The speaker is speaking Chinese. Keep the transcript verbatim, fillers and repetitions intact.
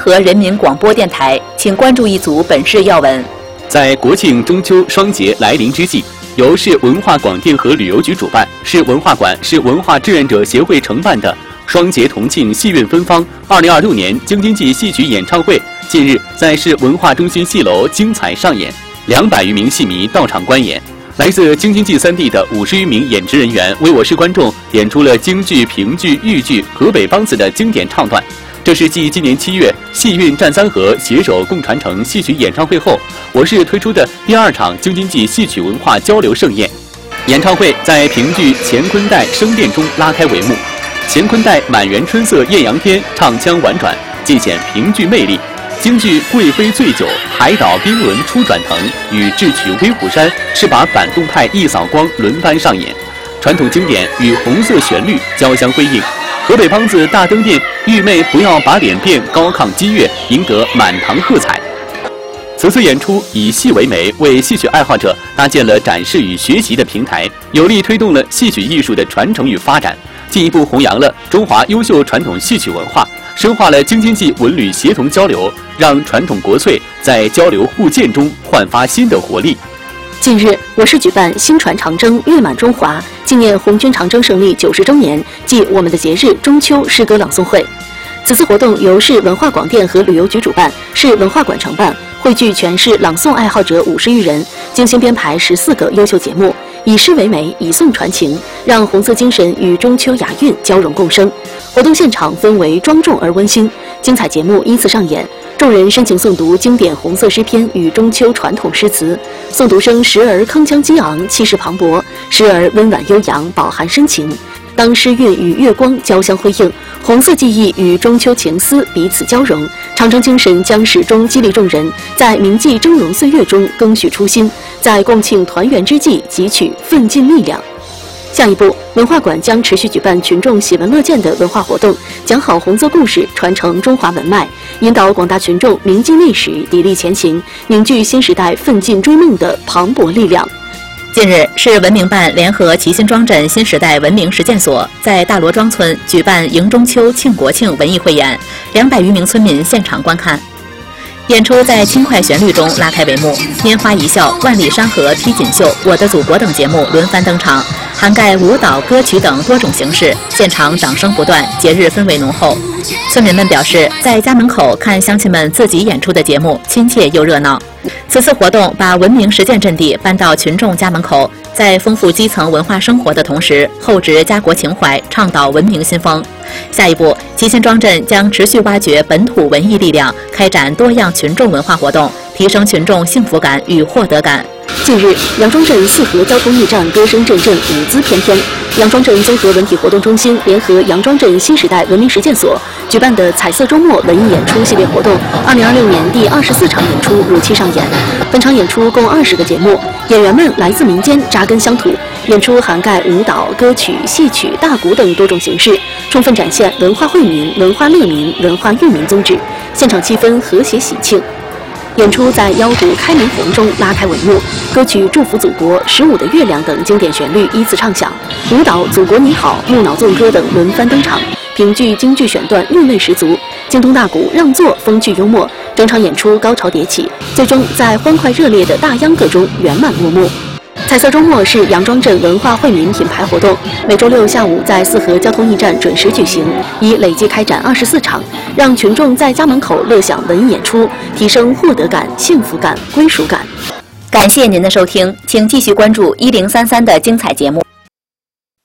合人民广播电台，请关注一组本市要闻。 在国庆中秋双节来临之际，由市文化广电和旅游局主办，市文化馆、市文化志愿者协会承办的双节同庆戏韵芬芳二零二六年京津冀戏曲演唱会，近日在市文化中心戏楼精彩上演，两百余名戏迷到场观演。来自京津冀三地的五十余名演职人员为我市观众演出了京剧、评剧、豫剧、河北梆子的经典唱段。这是继今年七月戏韵战三河携手共传承戏曲演唱会后，我市推出的第二场京津冀戏曲文化交流盛宴。演唱会在评剧《乾坤带》声殿中拉开帷幕，乾坤带满园春色艳阳天，唱腔婉转，尽显评剧魅力。京剧《贵妃醉酒》《海岛冰轮初转腾》与智取威虎山是把反动派一扫光轮番上演，传统经典与红色旋律交相辉映。河北梆子大灯殿，玉妹不要把脸变，高亢激越，赢得满堂喝彩。此次演出以戏为媒，为戏曲爱好者搭建了展示与学习的平台，有力推动了戏曲艺术的传承与发展，进一步弘扬了中华优秀传统戏曲文化，深化了京津冀文旅协同交流，让传统国粹在交流互鉴中焕发新的活力。 近日，我市举办新传长征，月满中华，纪念红军长征胜利九十周年暨我们的节日中秋诗歌朗诵会。此次活动由市文化广电和旅游局主办，市文化馆承办，汇聚全市朗诵爱好者五十余人，精心编排十四个优秀节目，以诗为媒，以诵传情，让红色精神与中秋雅韵交融共生。活动现场氛围庄重而温馨，精彩节目依次上演，众人深情诵读经典红色诗篇与中秋传统诗词，诵读声时而铿锵激昂，气势磅礴，时而温婉悠扬，饱含深情。当诗韵与月光交相辉映，红色记忆与中秋情思彼此交融，长征精神将始终激励众人，在铭记峥嵘岁月中更续初心，在共庆团圆之际汲取奋进力量。下一步，文化馆将持续举办群众喜闻乐见的文化活动，讲好红色故事，传承中华文脉，引导广大群众铭记历史，砥砺前行，凝聚新时代奋进追梦的磅礴力量。 近日，市文明办联合齐辛庄镇新时代文明实践所在大罗庄村举办迎中秋庆国庆文艺汇演，两百余名村民现场观看。演出在轻快旋律中拉开帷幕，拈花一笑、万里山河披锦绣、我的祖国等节目轮番登场，涵盖舞蹈、歌曲等多种形式，现场掌声不断，节日氛围浓厚。村民们表示，在家门口看乡亲们自己演出的节目，亲切又热闹。此次活动把文明实践阵地搬到群众家门口，在丰富基层文化生活的同时，厚植家国情怀，倡导文明新风。下一步，齐辛庄镇将持续挖掘本土文艺力量，开展多样群众文化活动，提升群众幸福感与获得感。 近日，杨庄镇四河交通驿站歌声阵阵，舞姿翩翩。杨庄镇综合文体活动中心联合杨庄镇新时代文明实践所举办的彩色周末文艺演出系列活动，二零二六年第二十四场演出如期上演。本场演出共二十个节目，演员们来自民间，扎根乡土，演出涵盖舞蹈、歌曲、戏曲、大鼓等多种形式，充分展现文化惠民、文化乐民、文化育民宗旨。现场气氛和谐喜庆。演出在腰鼓开门红中拉开帷幕，歌曲《祝福祖国》《十五的月亮》等经典旋律依次唱响，舞蹈《祖国你好》《木脑纵歌》等轮番登场，评剧、京剧选段韵味十足，京东大鼓让座风趣幽默，整场演出高潮迭起，最终在欢快热烈的大秧歌中圆满落幕。彩色周末是杨庄镇文化惠民品牌活动，每周六下午在四河交通驿站准时举行，已累计开展二十四场，让群众在家门口乐享文艺演出，提升获得感、幸福感、归属感。 感谢您的收听，请继续关注一零三三的精彩节目。